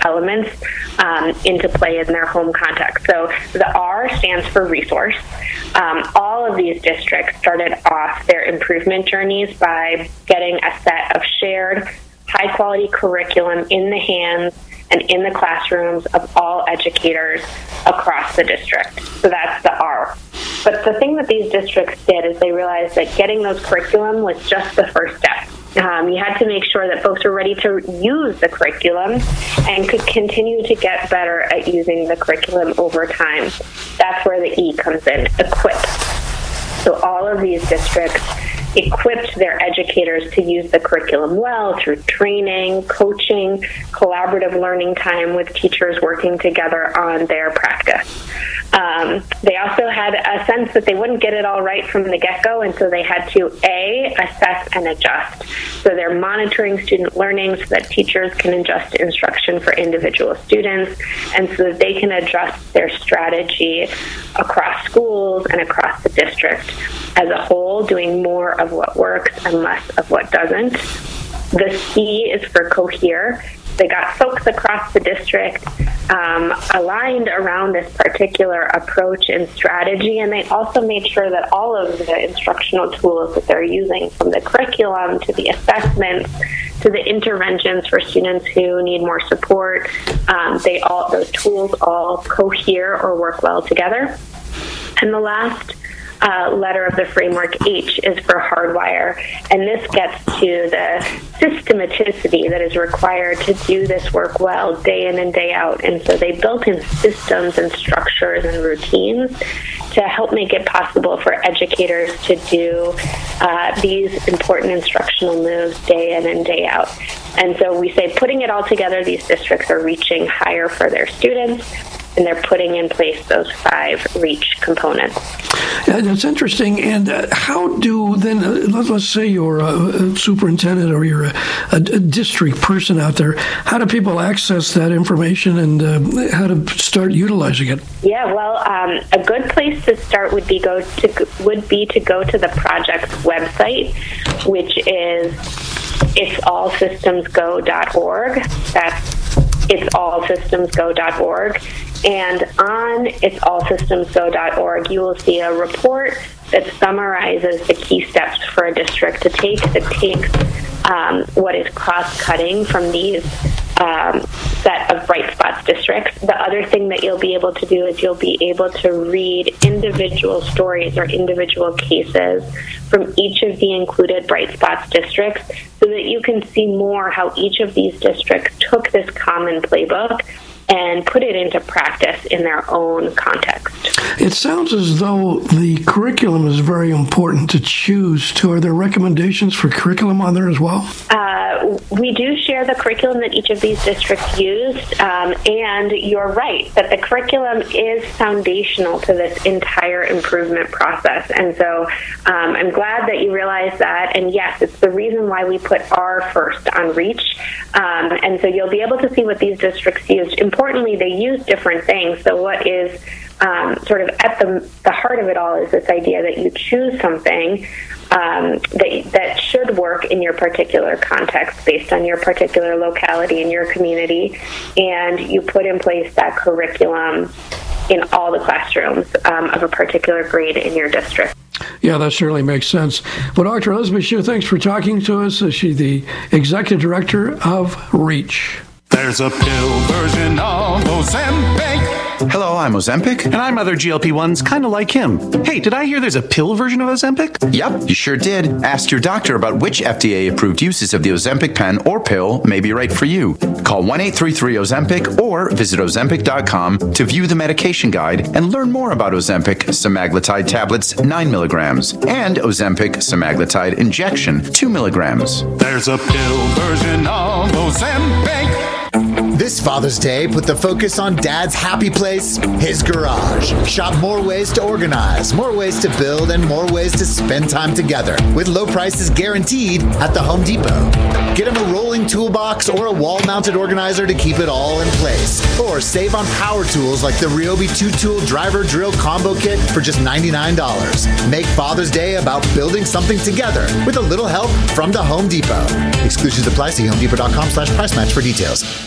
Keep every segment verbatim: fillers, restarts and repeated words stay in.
elements um, into play in their home context. So the R stands for resource. Um, all of these districts started off their improvement journeys by getting a set of shared, high-quality curriculum in the hands and in the classrooms of all educators across the district. So that's the R. But the thing that these districts did is they realized that getting those curriculum was just the first step. Um, you had to make sure that folks were ready to use the curriculum and could continue to get better at using the curriculum over time. That's where the E comes in, equip. So all of these districts equipped their educators to use the curriculum well through training, coaching, collaborative learning time with teachers working together on their practice. Um, they also had a sense that they wouldn't get it all right from the get-go, and so they had to, A, assess and adjust. So they're monitoring student learning so that teachers can adjust instruction for individual students, and so that they can adjust their strategy across schools and across the district as a whole, doing more of what works and less of what doesn't. The C is for cohere. They got folks across the district um, aligned around this particular approach and strategy, and they also made sure that all of the instructional tools that they're using, from the curriculum to the assessments to the interventions for students who need more support, um, they all those tools all cohere or work well together. And the last Uh, letter of the framework, H, is for hardwire, and this gets to the systematicity that is required to do this work well day in and day out. And so they built in systems and structures and routines to help make it possible for educators to do uh, these important instructional moves day in and day out. And so we say, putting it all together, these districts are reaching higher for their students, and they're putting in place those five REACH components. Yeah, that's interesting. And uh, how do then, uh, let, let's say you're a, a superintendent or you're a, a, a district person out there, how do people access that information and uh, how to start utilizing it? Yeah, well, um, a good place to start would be go to would be to go to the project's website, which is it's all systems go dot org. That's it's all systems go dot org. And on it's all systems go dot org, you will see a report that summarizes the key steps for a district to take that takes um, what is cross-cutting from these um, set of Bright Spots districts. The other thing that you'll be able to do is you'll be able to read individual stories or individual cases from each of the included Bright Spots districts so that you can see more how each of these districts took this common playbook and put it into practice in their own context. It sounds as though the curriculum is very important to choose to. Are there recommendations for curriculum on there as well? Uh, we do share the curriculum that each of these districts used, um, and you're right that the curriculum is foundational to this entire improvement process. And so um, I'm glad that you realize that, and yes, it's the reason why we put R first on REACH. Um, and so you'll be able to see what these districts used. Importantly, they use different things. So what is um, sort of at the, the heart of it all is this idea that you choose something um, that, that should work in your particular context based on your particular locality and your community, and you put in place that curriculum in all the classrooms um, of a particular grade in your district. Yeah, that certainly makes sense. Well, Doctor Elizabeth Shue, thanks for talking to us. She's the Executive Director of REACH. There's a pill version of Ozempic. Hello, I'm Ozempic. And I'm other G L P ones kind of like him. Hey, did I hear there's a pill version of Ozempic? Yep, you sure did. Ask your doctor about which F D A-approved uses of the Ozempic pen or pill may be right for you. Call one eight three three Ozempic or visit Ozempic dot com to view the medication guide and learn more about Ozempic semaglutide tablets nine milligrams and Ozempic semaglutide injection two milligrams. There's a pill version of Ozempic. This Father's Day, put the focus on Dad's happy place, his garage. Shop more ways to organize, more ways to build, and more ways to spend time together with low prices guaranteed at the Home Depot. Get him a rolling toolbox or a wall-mounted organizer to keep it all in place. Or save on power tools like the Ryobi two-tool driver drill combo kit for just ninety-nine dollars. Make Father's Day about building something together with a little help from the Home Depot. Exclusions apply. See homedepot dot com slash price match for details.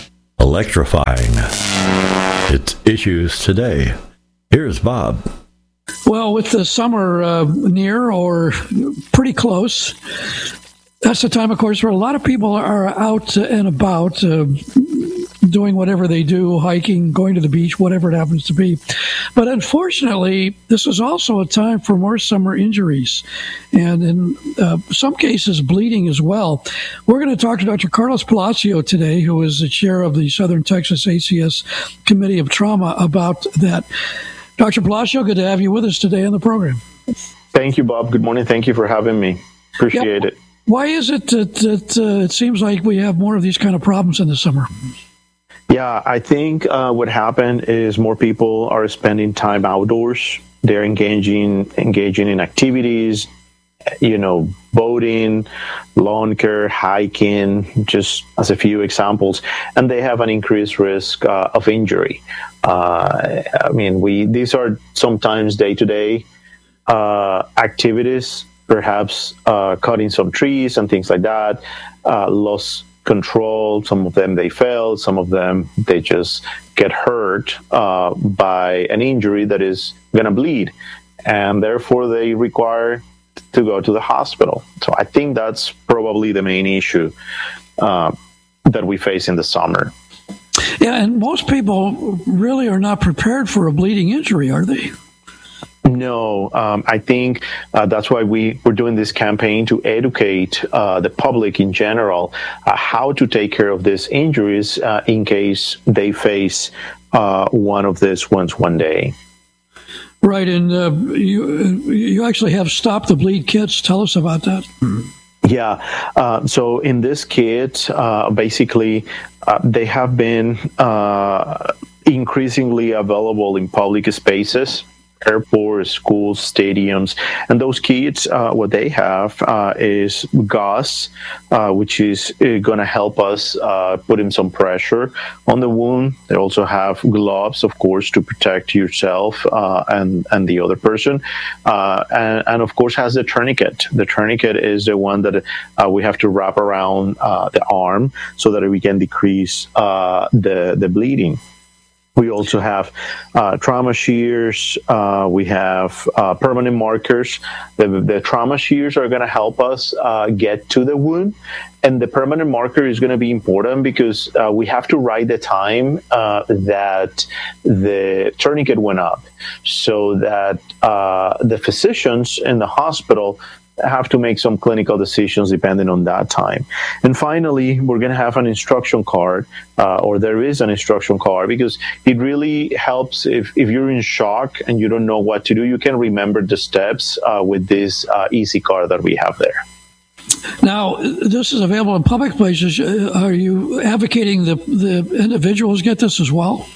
electrifying. It's Issues Today. Here's Bob. Well, with the summer uh, near or pretty close, that's the time, of course, where a lot of people are out and about, uh, doing whatever they do, hiking, going to the beach, whatever it happens to be. But unfortunately, this is also a time for more summer injuries, and in uh, some cases, bleeding as well. We're going to talk to Doctor Carlos Palacio today, who is the chair of the Southern Texas A C S Committee of Trauma, about that. Doctor Palacio, good to have you with us today on the program. Thank you, Bob. Good morning. Thank you for having me. Appreciate yep. it. Why is it that, that uh, it seems like we have more of these kind of problems in the summer? Yeah, I think uh, what happened is more people are spending time outdoors. They're engaging engaging in activities, you know, boating, lawn care, hiking, just as a few examples, and they have an increased risk uh, of injury. Uh, I mean, we these are sometimes day-to-day uh, activities, perhaps uh, cutting some trees and things like that, uh, lost control. Some of them they fail, some of them they just get hurt uh, by an injury that is going to bleed, and therefore they require to go to the hospital. So I think that's probably the main issue uh, that we face in the summer. Yeah, and most people really are not prepared for a bleeding injury, are they? No, um, I think uh, that's why we, we're doing this campaign to educate uh, the public in general uh, how to take care of these injuries uh, in case they face uh, one of these ones one day. Right, and uh, you you actually have Stop the Bleed kits. Tell us about that. Mm-hmm. Yeah, uh, so in this kit, uh, basically, uh, they have been uh, increasingly available in public spaces, airports, schools, stadiums, and those kits, uh, what they have uh, is gauze, uh, which is uh, going to help us uh, put in some pressure on the wound. They also have gloves, of course, to protect yourself uh, and and the other person, uh, and, and of course has the tourniquet. The tourniquet is the one that uh, we have to wrap around uh, the arm so that we can decrease uh, the the bleeding. We also have uh, trauma shears. Uh, we have uh, permanent markers. The, the trauma shears are going to help us uh, get to the wound. And the permanent marker is going to be important because uh, we have to write the time uh, that the tourniquet went up so that uh, the physicians in the hospital have to make some clinical decisions depending on that time. And finally, we're going to have an instruction card, uh, or there is an instruction card, because it really helps if, if you're in shock and you don't know what to do, you can remember the steps uh, with this uh, easy card that we have there. Now, this is available in public places. Are you advocating the, the individuals get this as well?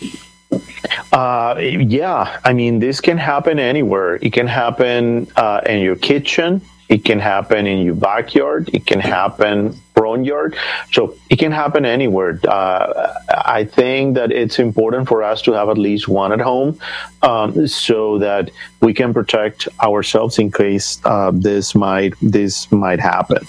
Uh, yeah, I mean, this can happen anywhere. It can happen uh, in your kitchen. It can happen in your backyard. It can happen front yard. So it can happen anywhere. Uh, I think that it's important for us to have at least one at home um, so that we can protect ourselves in case uh, this might this might happen.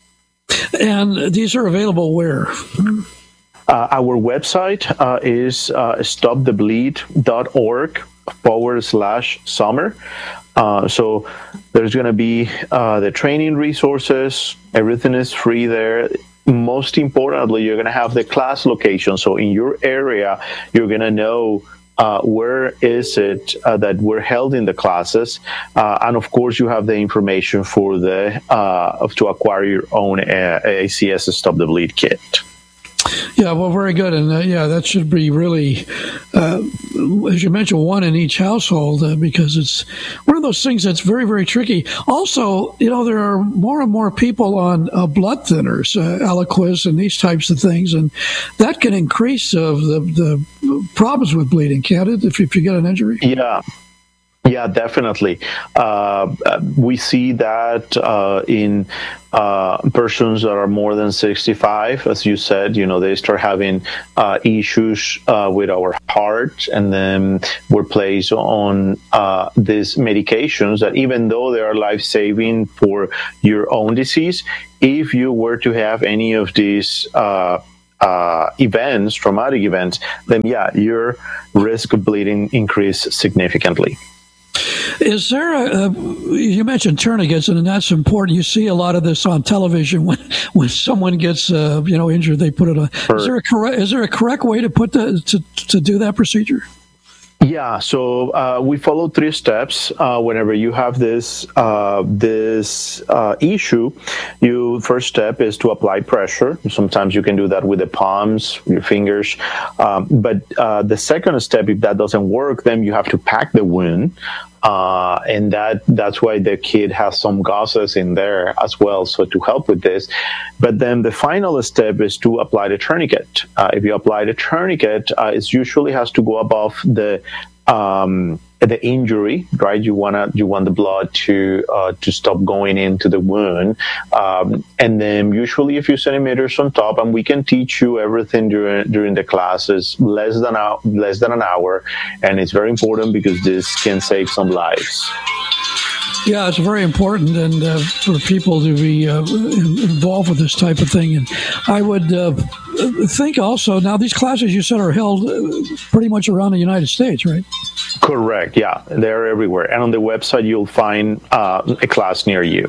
And these are available where? Uh, our website uh, is uh, stop the bleed dot org forward slash summer. Uh, so there's going to be uh, the training resources. Everything is free there. Most importantly, you're going to have the class location. So in your area, you're going to know uh, where is it uh, that we're held in the classes. Uh, and of course, you have the information for the uh, to acquire your own A C S Stop the Bleed kit. Yeah, well, very good. And uh, yeah, that should be really, uh, as you mentioned, one in each household uh, because it's one of those things that's very, very tricky. Also, you know, there are more and more people on uh, blood thinners, uh, Eliquis and these types of things, and that can increase uh, the, the problems with bleeding, can't it, if, if you get an injury? Yeah. Yeah, definitely. Uh, we see that uh, in uh, persons that are more than sixty-five, as you said, you know, they start having uh, issues uh, with our heart, and then we're placed on uh, these medications that, even though they are life-saving for your own disease, if you were to have any of these uh, uh, events, traumatic events, then yeah, your risk of bleeding increase significantly. Is there a, uh, you mentioned tourniquets, and that's important. You see a lot of this on television when, when someone gets, uh, you know, injured, they put it on. Sure. Is there a correct, is there a correct way to put the, to, to do that procedure? Yeah, so uh, we follow three steps. Uh, whenever you have this uh, this uh, issue, you first step is to apply pressure. Sometimes you can do that with the palms, your fingers. Um, but uh, the second step, if that doesn't work, then you have to pack the wound. Uh, and that that's why the kid has some gauzes in there as well, so to help with this. But then the final step is to apply the tourniquet. Uh, if you apply the tourniquet, uh, it usually has to go above the um, the injury, right? You wanna you want the blood to uh, to stop going into the wound, um, and then usually a few centimeters on top. And we can teach you everything during during the classes, less than a, less than an hour, and it's very important because this can save some lives. Yeah, it's very important, and uh, for people to be uh, involved with this type of thing. And I would uh, think also, now these classes you said are held pretty much around the United States, right? Correct, yeah. They're everywhere. And on the website, you'll find uh, a class near you.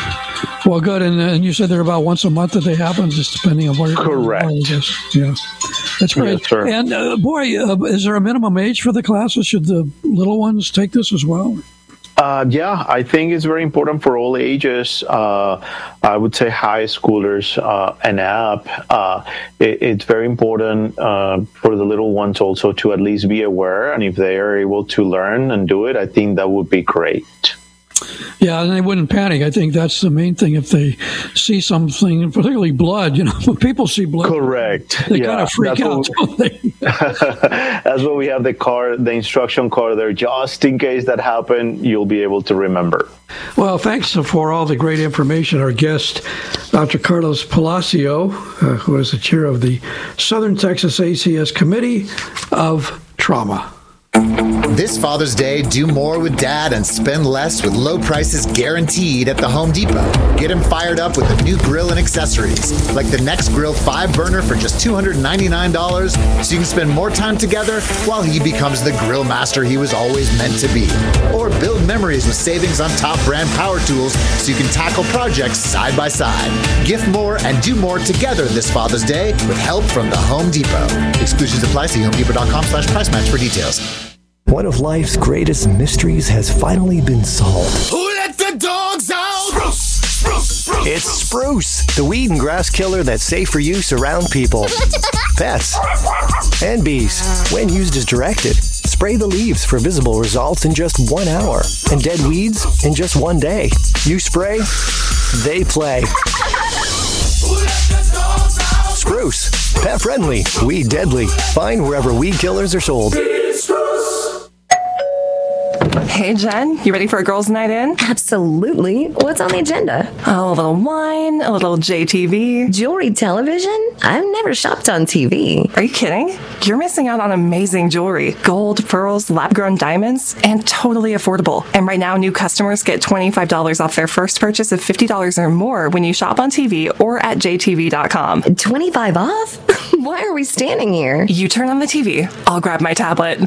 Well, good. And, and you said they're about once a month that they happen, just depending on where you're Correct. I guess. Yeah, that's great. Yes, sir. And, uh, boy, uh, is there a minimum age for the classes? Should the little ones take this as well? Uh, yeah, I think it's very important for all ages. Uh, I would say high schoolers uh, and up. Uh, it, it's very important uh, for the little ones also to at least be aware. And if they are able to learn and do it, I think that would be great. Yeah, and they wouldn't panic. I think that's the main thing. If they see something, particularly blood, you know, when people see blood, correct, they yeah, kind of freak out, don't they? That's why we have the card, the instruction card there, just in case that happens. You'll be able to remember. Well, thanks for all the great information. Our guest, Doctor Carlos Palacio, uh, who is the chair of the Southern Texas A C S Committee of Trauma. This Father's Day, do more with Dad and spend less with low prices guaranteed at the Home Depot. Get him fired up with a new grill and accessories, like the Next Grill five burner for just two hundred ninety-nine dollars, so you can spend more time together while he becomes the grill master he was always meant to be. Or build memories with savings on top brand power tools so you can tackle projects side by side. Gift more and do more together this Father's Day with help from the Home Depot. Exclusions apply. See homedepot.com slash price match for details. One of life's greatest mysteries has finally been solved. Who let the dogs out? Spruce, spruce, spruce. It's Spruce, the weed and grass killer that's safe for use around people, pets, and bees. When used as directed, spray the leaves for visible results in just one hour, and dead weeds in just one day. You spray, they play. Spruce, pet friendly, weed deadly. Find wherever weed killers are sold. Hey, Jen, you ready for a girls' night in? Absolutely. What's on the agenda? Oh, a little wine, a little J T V. Jewelry television? I've never shopped on T V. Are you kidding? You're missing out on amazing jewelry. Gold, pearls, lab-grown diamonds, and totally affordable. And right now, new customers get twenty-five dollars off their first purchase of fifty dollars or more when you shop on T V or at J T V dot com. twenty-five off? Why are we standing here? You turn on the T V. I'll grab my tablet.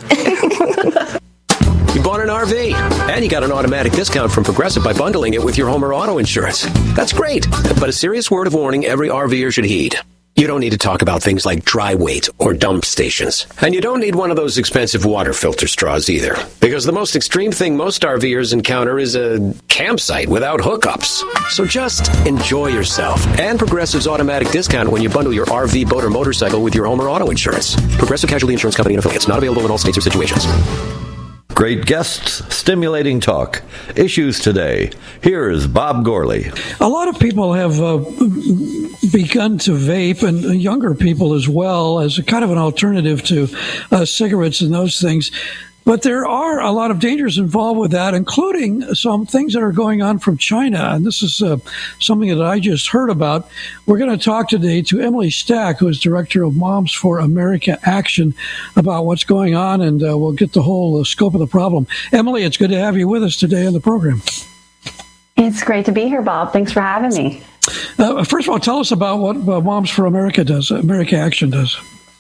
You bought an R V, and you got an automatic discount from Progressive by bundling it with your home or auto insurance. That's great, but a serious word of warning every RVer should heed. You don't need to talk about things like dry weight or dump stations. And you don't need one of those expensive water filter straws either. Because the most extreme thing most RVers encounter is a campsite without hookups. So just enjoy yourself. And Progressive's automatic discount when you bundle your R V, boat, or motorcycle with your home or auto insurance. Progressive Casualty Insurance Company and affiliates. Not available in all states or situations. Great guests, stimulating talk. Issues today. Here is Bob Gourley. A lot of people have uh, begun to vape, and younger people as well, as a kind of an alternative to uh, cigarettes and those things. But there are a lot of dangers involved with that, including some things that are going on from China. And this is uh, something that I just heard about. We're going to talk today to Emily Stack, who is director of Moms for America Action, about what's going on, and uh, we'll get the whole uh, scope of the problem. Emily, it's good to have you with us today on the program. It's great to be here, Bob. Thanks for having me. Uh, first of all, tell us about what uh, Moms for America does, America Action does.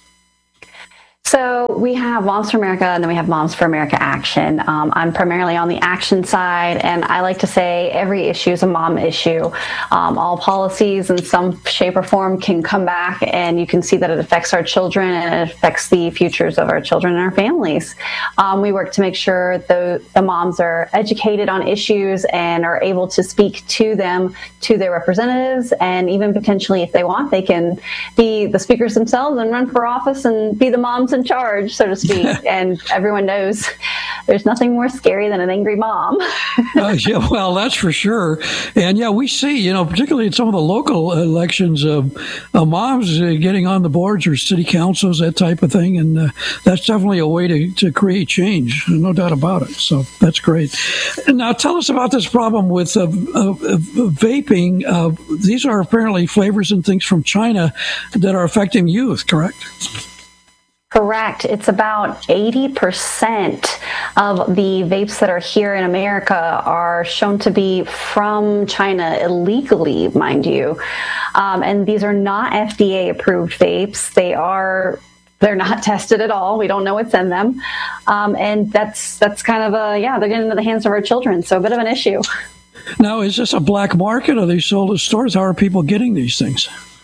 So we have Moms for America, and then we have Moms for America Action. Um, I'm primarily on the action side, and I like to say every issue is a mom issue. Um, all policies in some shape or form can come back, and you can see that it affects our children and it affects the futures of our children and our families. Um, we work to make sure the, the moms are educated on issues and are able to speak to them, to their representatives, and even potentially, if they want, they can be the speakers themselves and run for office and be the moms in charge, so to speak. And everyone knows there's nothing more scary than an angry mom. uh, yeah, well, that's for sure. And yeah, we see, you know, particularly in some of the local elections, uh, uh, moms uh, getting on the boards or city councils, that type of thing. And uh, that's definitely a way to, to create change, no doubt about it. So that's great. And now tell us about this problem with uh, uh, uh, vaping. Uh, these are apparently flavors and things from China that are affecting youth, correct? Correct. It's about eighty percent of the vapes that are here in America are shown to be from China illegally, mind you. Um, and these are not F D A approved vapes. They are They're not tested at all. We don't know what's in them. Um, and that's that's kind of a, yeah, they're getting into the hands of our children. So a bit of an issue. Now, is this a black market? Are they sold at stores? How are people getting these things?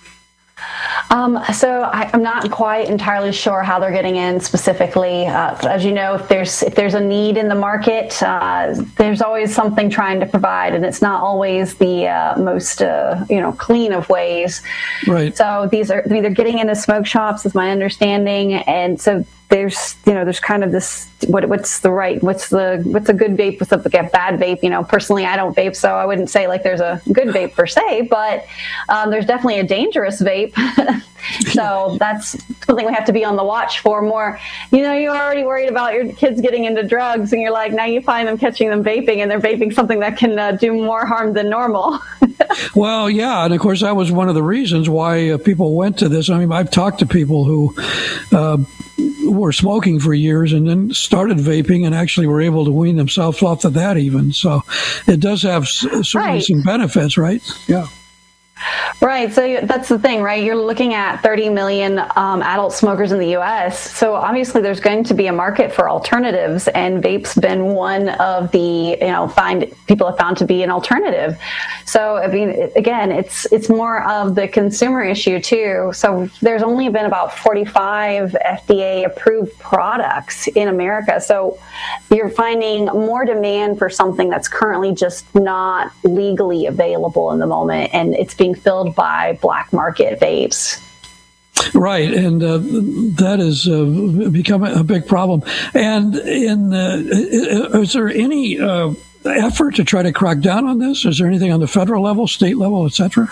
Um, so I, I'm not quite entirely sure how they're getting in specifically. Uh, as you know, if there's if there's a need in the market, uh, there's always something trying to provide, and it's not always the uh, most uh, you know clean of ways. Right. So these are I mean, they're getting into smoke shops, is my understanding, and so there's you know there's kind of this what what's the right what's the what's a good vape, what's a, like a bad vape. You know, personally, I don't vape, so I wouldn't say like there's a good vape per se, but um, there's definitely a dangerous vape. So that's something we have to be on the watch for more. You know, you're already worried about your kids getting into drugs, and you're like, now you find them catching them vaping, and they're vaping something that can uh, do more harm than normal. Well, yeah, and of course that was one of the reasons why uh, people went to this. I mean, I've talked to people who uh, were smoking for years and then started vaping and actually were able to wean themselves off of that even. So it does have certainly right. some benefits, right? Yeah. Right. So that's the thing, right? You're looking at thirty million um, adult smokers in the U S. So obviously there's going to be a market for alternatives, and vape's been one of the, you know, find people have found to be an alternative. So, I mean, again, it's it's more of the consumer issue too. So there's only been about forty-five F D A approved products in America. So you're finding more demand for something that's currently just not legally available in the moment, and it's being filled by black market vapes. Right, and uh, that has uh, become a big problem. And in uh, is there any uh, effort to try to crack down on this? Is there anything on the federal level, state level, et cetera?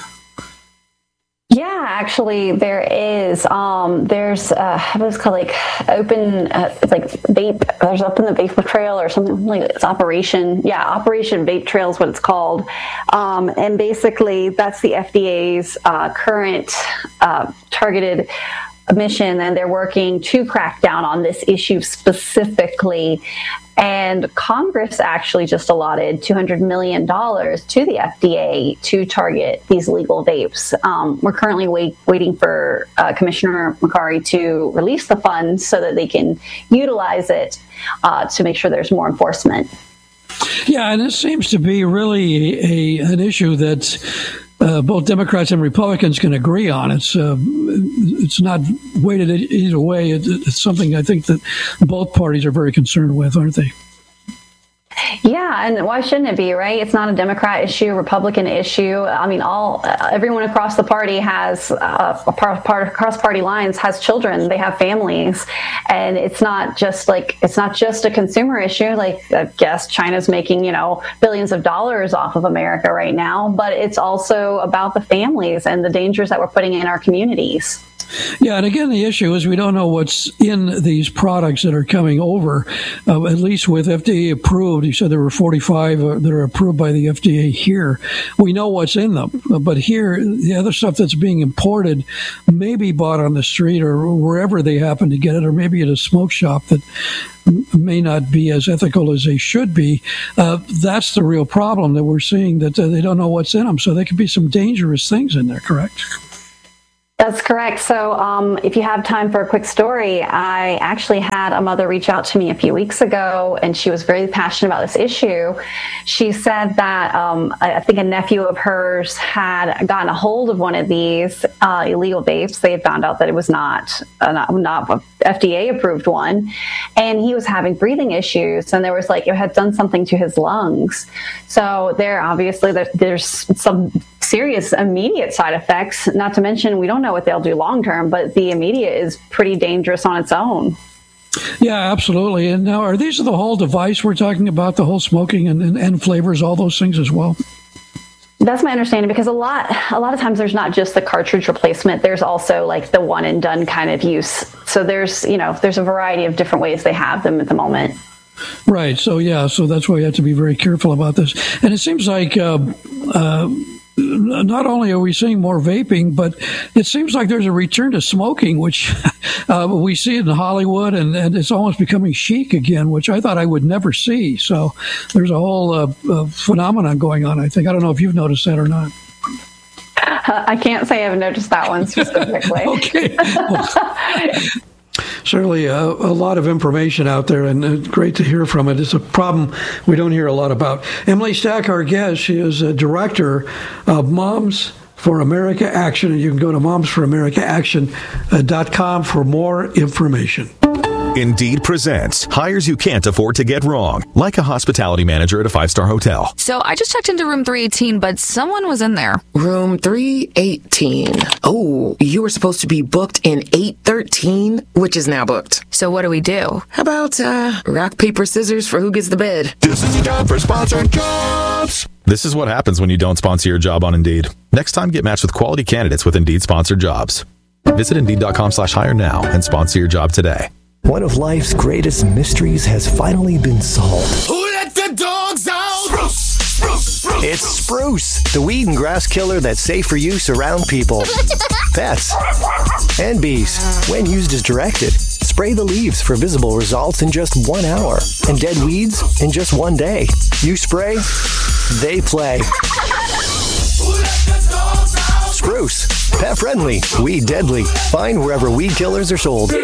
Yeah, actually, there is. Um, there's uh, what's called like open, uh, it's like vape. There's Open the Vape Trail or something like it's Operation. Yeah, Operation Vape Trail is what it's called. Um, and basically, that's the F D A's uh, current uh, targeted mission, and they're working to crack down on this issue specifically. And Congress actually just allotted two hundred million dollars to the F D A to target these legal vapes. Um, we're currently wait, waiting for uh, Commissioner McCarty to release the funds so that they can utilize it uh, to make sure there's more enforcement. Yeah, and this seems to be really a, an issue that Uh, both Democrats and Republicans can agree on. It's uh, it's not weighted either way. It, it's something I think that both parties are very concerned with, aren't they? Yeah, and why shouldn't it be, right? It's not a Democrat issue, Republican issue. I mean, all uh, everyone across the party has uh, a part, part across party lines has children. They have families, and it's not just like it's not just a consumer issue. Like I guess China's making you know billions of dollars off of America right now, but it's also about the families and the dangers that we're putting in our communities. Yeah, and again, the issue is we don't know what's in these products that are coming over. Uh, at least with F D A approved, you said there were forty-five uh, that are approved by the F D A here. We know what's in them, but here, the other stuff that's being imported may be bought on the street or wherever they happen to get it, or maybe at a smoke shop that may not be as ethical as they should be. Uh, that's the real problem that we're seeing, that uh, they don't know what's in them. So there could be some dangerous things in there, correct? That's correct. So um, if you have time for a quick story, I actually had a mother reach out to me a few weeks ago, and she was very passionate about this issue. She said that um, I think a nephew of hers had gotten a hold of one of these uh, illegal vapes. They had found out that it was not, uh, not, not a F D A approved one, and he was having breathing issues, and there was like, it had done something to his lungs. So there, obviously, there, there's some serious immediate side effects, not to mention we don't know what they'll do long term, but the immediate is pretty dangerous on its own. Yeah, absolutely. And now, are these the whole device we're talking about, the whole smoking and, and, and flavors, all those things as well? That's my understanding, because a lot a lot of times there's not just the cartridge replacement, there's also like the one and done kind of use. So there's, you know, there's a variety of different ways they have them at the moment. Right. So, yeah, so that's why you have to be very careful about this. And it seems like uh, uh, not only are we seeing more vaping, but it seems like there's a return to smoking, which uh, we see in Hollywood, and, and it's almost becoming chic again, which I thought I would never see. So there's a whole uh, uh, phenomenon going on, I think. I don't know if you've noticed that or not. Uh, I can't say I've noticed that one specifically. Okay. Well, certainly a, a lot of information out there, and uh, great to hear from it. It's a problem we don't hear a lot about. Emily Stack, our guest, she is a director of Moms for America Action, and you can go to moms for america action dot com for more information. Indeed presents hires you can't afford to get wrong, like a hospitality manager at a five-star hotel. So I just checked into room three eighteen, but someone was in there. Room three eighteen. Oh, you were supposed to be booked in eight thirteen, which is now booked. So what do we do? How about uh, rock, paper, scissors for who gets the bed? This is a job for sponsored jobs. This is what happens when you don't sponsor your job on Indeed. Next time, get matched with quality candidates with Indeed sponsored jobs. Visit Indeed.com slash hire now and sponsor your job today. One of life's greatest mysteries has finally been solved. Who let the dogs out? Spruce, spruce, spruce. It's Spruce, the weed and grass killer that's safe for use around people, pets, and bees. When used as directed, spray the leaves for visible results in just one hour, and dead weeds in just one day. You spray, they play. Spruce, pet friendly, weed deadly. Find wherever weed killers are sold.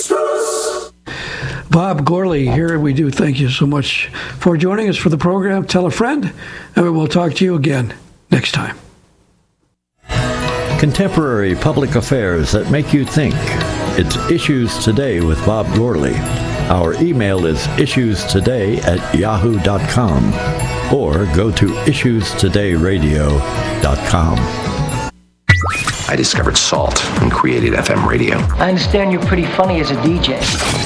Bob Gourley here. We do thank you so much for joining us for the program. Tell a friend, and we'll talk to you again next time. Contemporary public affairs that make you think. It's Issues Today with Bob Gourley. Our email is issues today at yahoo dot com or go to issues today radio dot com. I discovered salt and created F M radio. I understand you're pretty funny as a D J.